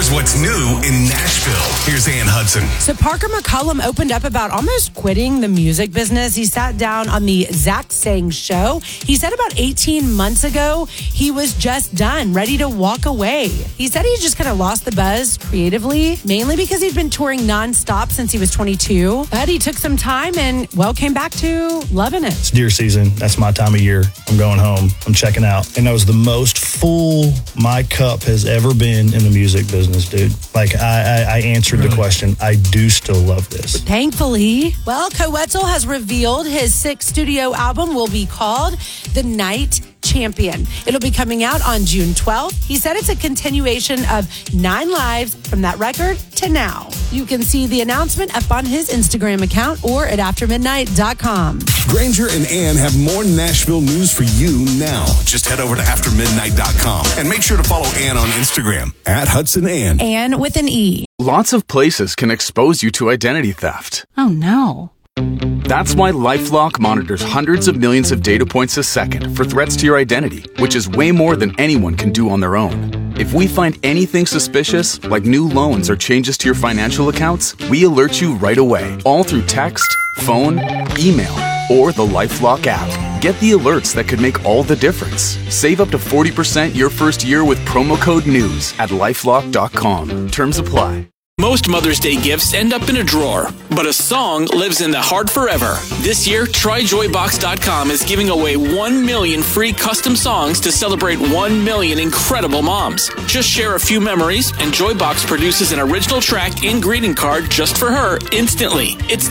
Here's what's new in Nashville. Here's Ann Hudson. So Parker McCollum opened up about almost quitting the music business. He sat down on the Zach Sang show. He said about 18 months ago, he was just done, ready to walk away. He said he just kind of lost the buzz creatively, mainly because he'd been touring nonstop since he was 22. But he took some time and, came back to loving it. It's deer season. That's my time of year. I'm going home. I'm checking out. And that was the most full my cup has ever been in the music business, dude. Like, I answered the question. I do still love this. Thankfully. Well, Coetzel has revealed his 6th studio album will be called The Night Champion. It'll be coming out on June 12th. He said it's a continuation of 9 lives from that record to now. You can see the announcement up on his Instagram account or at aftermidnight.com. Granger and Ann have more Nashville news for you now. Just head over to aftermidnight.com and make sure to follow Ann on Instagram at Hudson Ann. Ann with an E. Lots of places can expose you to identity theft. Oh, no. That's why LifeLock monitors hundreds of millions of data points a second for threats to your identity, which is way more than anyone can do on their own. If we find anything suspicious, like new loans or changes to your financial accounts, we alert you right away, all through text, phone, email, or the LifeLock app. Get the alerts that could make all the difference. Save up to 40% your first year with promo code NEWS at LifeLock.com. Terms apply. Most Mother's Day gifts end up in a drawer, but a song lives in the heart forever. This year, TryJoyBox.com is giving away 1 million free custom songs to celebrate 1 million incredible moms. Just share a few memories, and Joybox produces an original track and greeting card just for her instantly. It's